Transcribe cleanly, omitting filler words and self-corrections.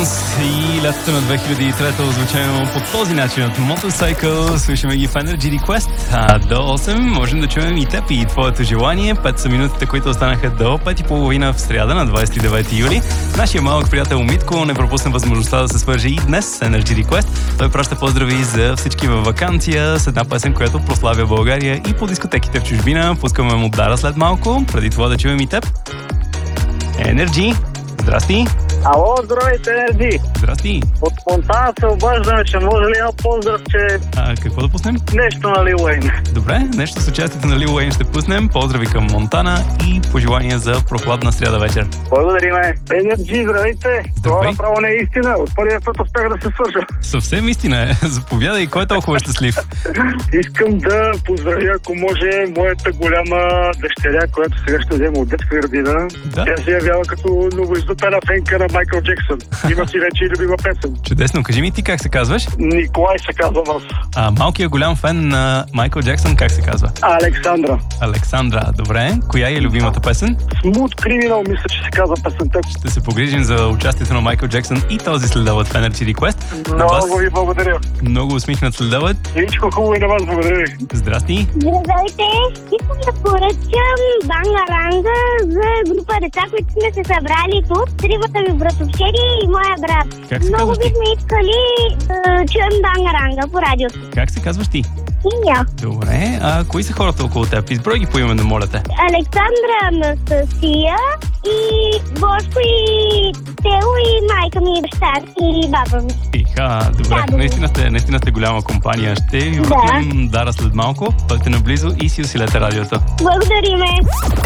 Stones и лятото на 2003 озвучено по този начин от Motorcycle. Слушаме ги в Energy Request. До 8 можем да чуем и теб и твоето желание. 5 са минутите, които останаха до 5:30 в сряда на 29 юли. Нашия малък приятел Митко не пропусна възможността да се свърже и днес с Energy Request. Той праща поздрави за всички във ваканция с една песен, която прославя България и по дискотеките в чужбина. Пускаме му Дара след малко. Преди това да чуем и теб. Energy. Здрасти! Ало, здравейте, Енерджи! Здрасти! От Монтана се обаждаме, че може ли едно поздрав, че... Какво да пуснем? Нещо на Лил Уейн. Добре, нещо с участието на Лил Уейн ще пуснем. Поздрави към Монтана и пожелания за прохладна сряда вечер. Благодариме. Енерджи, здравейте! Това направо не е истина. От първия път успях да се свържа. Съвсем истина е. Заповядай, кой е толкова щастлив? Искам да поздравя, ако може, моята голяма дъщеря, която сега ще взема от детска градина. Да. Тя се явява като новоиздупена фенка на Майкъл Джексън. Има си вече и любима песен. Чудесно. Кажи ми ти как се казваш? Николай се казвам аз. Малкият голям фен на Майкъл Джексън как се казва? Александра. Александра. Добре. Коя е любимата песен? Smooth Criminal, мисля, че се казва песента. Ще се погрижим за участието на Майкъл Джексън и този следобед в Energy Request. Много ви благодаря. Много усмихнат следобед. Всичко хубаво и на вас, благодаря ви. Здрасти. Здравейте! Искам да поръчам бангаранга за група деца, които сме се събрали тук. Тримата ми братовчери и моя брат. Как се Много казваш ти? бихме искали да чуем бангаранга по радиото. Как се казваш ти? Иня. Добре. Кои са хората около теб? Изброй ги поименно, моля те. Александра, Анастасия и Бошко и Тео и майка ми, баща и баба ми. Добре. Да, Наистина сте голяма компания. Ще ви върнем Дара след малко. Пътете наблизо и си усилете радиото. Благодариме!